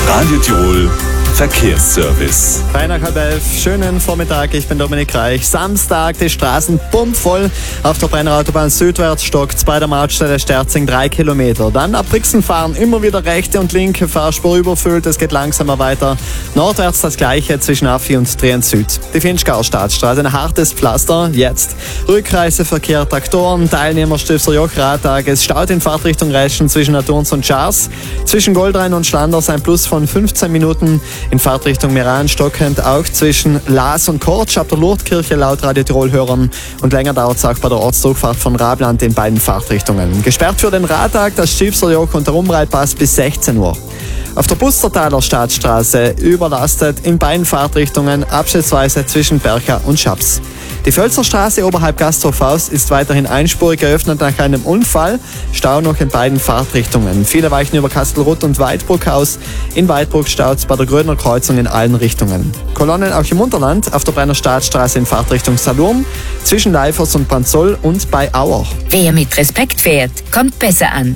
Radio Tirol Verkehrsservice. Nach 11:30, schönen Vormittag, ich bin Dominik Reich. Samstag, die Straßen pumpvoll. Auf der Brennerautobahn südwärts stockt bei der Mautstelle Sterzing 3 Kilometer. Dann ab Brixen fahren immer wieder rechte und linke Fahrspur überfüllt, es geht langsamer weiter. Nordwärts das gleiche zwischen Affi und Trient Süd. Die Finchgau-Staatsstraße, ein hartes Pflaster, jetzt. Rückreiseverkehr, Traktoren, Teilnehmer Stifter Joch Radtag. Es staut in Fahrtrichtung Reschen zwischen Naturns und Schars. Zwischen Goldrhein und Schlanders ein Plus von 15 Minuten. In Fahrtrichtung Meran stockend auch zwischen Laas und Kortsch ab der Lourdkirche laut Radio Tirol hörern. Und länger dauert es auch bei der Ortsdurchfahrt von Rabland in beiden Fahrtrichtungen. Gesperrt für den Radtag das Stifterjoch und der Umreitpass bis 16 Uhr. Auf der Bustertaler Staatsstraße überlastet in beiden Fahrtrichtungen, abschnittsweise zwischen Bercha und Schaps. Die Völzerstraße oberhalb Gasthof-Haus ist weiterhin einspurig geöffnet nach einem Unfall. Stau noch in beiden Fahrtrichtungen. Viele weichen über Kastelruth und Weidbruck aus. In Weidbruck staut es bei der Grödner Kreuzung in allen Richtungen. Kolonnen auch im Unterland auf der Brenner Staatsstraße in Fahrtrichtung Salurn, zwischen Leifers und Panzoll und bei Auer. Wer mit Respekt fährt, kommt besser an.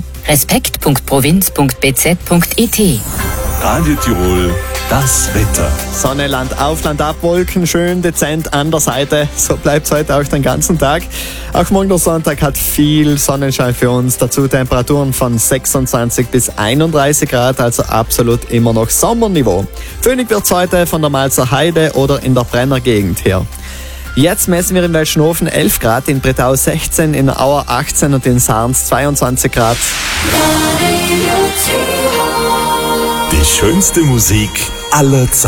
Respekt.provinz.bz.it. Radio Tirol, das Wetter. Sonne, Land auf, Land ab, Wolken schön dezent an der Seite. So bleibt es heute auch den ganzen Tag. Auch morgen der Sonntag hat viel Sonnenschein für uns. Dazu Temperaturen von 26 bis 31 Grad, also absolut immer noch Sommerniveau. Föhnig wird es heute von der Malzer Heide oder in der Brenner Gegend her. Jetzt messen wir in Welschenhofen 11 Grad, in Bretau 16, in Auer 18 und in Sarns 22 Grad. Die schönste Musik aller Zeiten.